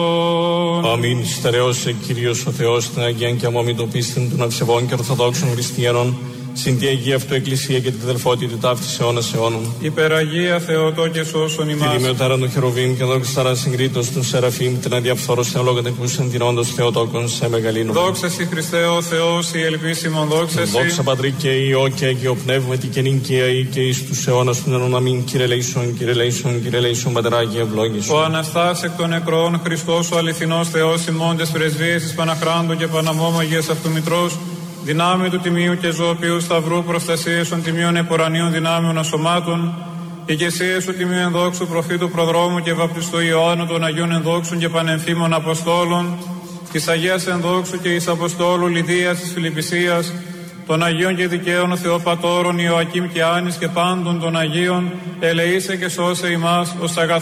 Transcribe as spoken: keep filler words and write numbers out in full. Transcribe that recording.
Αμήν. Στερεώσε Κύριος ο Θεός την Αγία και αμόμητο πίστην των αυσεβών και ορθοδόξων χριστιανών, συν τη Αγία Αυτού Εκκλησία και τη δελφότητα ταύτης αιώνας αιώνων. Υπεραγία Θεοτό και σώσον ημάς. Κύριε Μεωτάραν των Χερουβίμ και δόξα συγκρίτως του Σεραφείμ, την αδιαφθόρος θεολόγων τεκούσαν την όντως Θεοτόκον σε μεγαλύνου. Δόξα σοι Χριστέ ο Θεός, η ελπίσιμον δόξα σοι. Δόξα Πατρί και Υιό και Αγίο Πνεύματι και νυν και αεί και εις τους αιώνας των αιώνων. Αμήν. Κύριε λέησον, Κύριε λέησον, Κύριε λέησον, Πατράκη ευλόγησον. Ο Αναστάς εκ των νεκρών, Χριστός ο αληθινός Θεός, ημώντες πρεσβείες της Παναχράντου και Παναμόμαγιας αυτού Μητρός, δυνάμει του τιμίου και ζωοποιού σταυρού, προστασίες των τιμίων επορανίων δυνάμεων ασωμάτων, ηγεσίες του τιμίου ενδόξου προφήτου προδρόμου και βαπτιστού Ιωάννου των Αγίων ενδόξων και πανεμφήμων Αποστόλων, της Αγίας ενδόξου και εις Αποστόλου Λιδίας της Φιλιππισίας, των Αγίων και Δικαίων Θεοπατώρων Ιωακήμ και Άνης και πάντων των Αγίων, ελεήσε και σώσε ημάς ως αγαθ